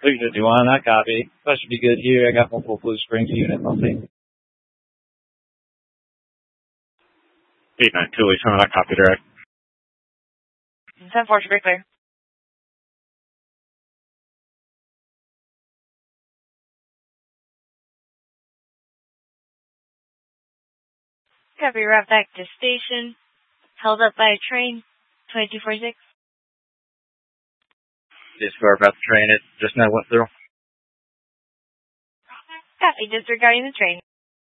351, I copy. That should be good here. I got multiple Blue Springs units on scene. 892, Lisa, I copy direct. 10-4 should be clear. Copy, route back to station. Held up by a train. 2246. Just for about the train, it just now went through. Copy, disregarding the train.